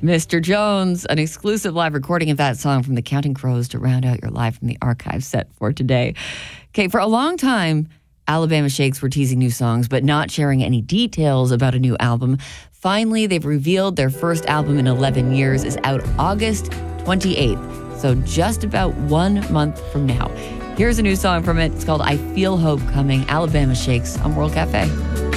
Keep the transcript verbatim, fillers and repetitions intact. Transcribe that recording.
Mister Jones, an exclusive live recording of that song from the Counting Crows to round out your Live from the Archive set for today. Okay, for a long time, Alabama Shakes were teasing new songs, but not sharing any details about a new album. Finally, they've revealed their first album in eleven years is out August twenty-eighth, so just about one month from now. Here's a new song from it. It's called I Feel Hope Coming, Alabama Shakes on World Cafe.